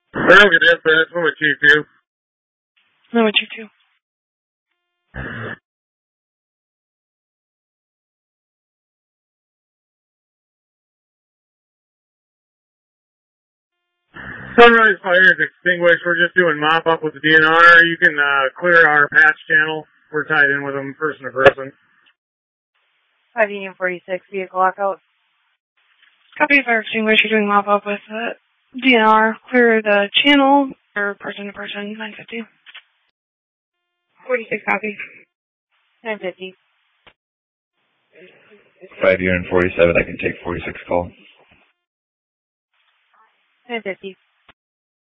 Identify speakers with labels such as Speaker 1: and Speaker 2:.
Speaker 1: Well, good dispatch. What would you do?
Speaker 2: No, what you do?
Speaker 1: Sunrise fire is extinguished. We're just doing mop up with the DNR. You can clear our patch channel. We're tied in with them person to person.
Speaker 3: 5 Union 46, vehicle lockout.
Speaker 2: Copy fire extinguisher, doing mop up with DNR. Clear the channel or person to person, 950. 46 copy.
Speaker 3: 950.
Speaker 4: 5 Union 47, I can take 46 call.
Speaker 3: 950.